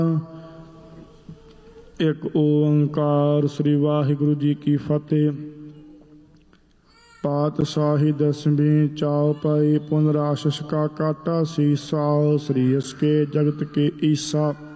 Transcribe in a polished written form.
एक ओंकार श्री वाहिगुरु जी की फतेह। पातशाही दसवीं चौपाई पुनराशिष का काटा सीसा। श्री इसके जगत के ईसा